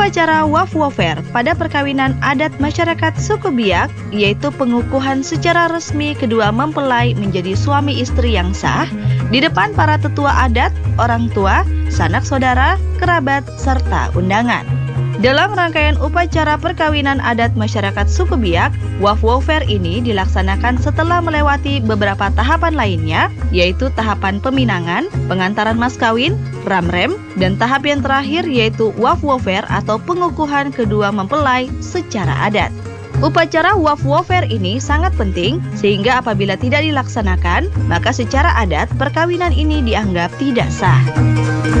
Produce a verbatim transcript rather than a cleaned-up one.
Upacara Waf-Wafer pada perkawinan adat masyarakat suku Biak, yaitu pengukuhan secara resmi kedua mempelai menjadi suami istri yang sah di depan para tetua adat, orang tua, sanak saudara, kerabat, serta undangan. Dalam rangkaian upacara perkawinan adat masyarakat suku Biak, Waf-Wafer ini dilaksanakan setelah melewati beberapa tahapan lainnya, yaitu tahapan peminangan, pengantaran mas kawin, ramrem, dan tahap yang terakhir yaitu Waf-Wafer atau pengukuhan kedua mempelai secara adat. Upacara Waf-Wafer ini sangat penting sehingga apabila tidak dilaksanakan, maka secara adat perkawinan ini dianggap tidak sah.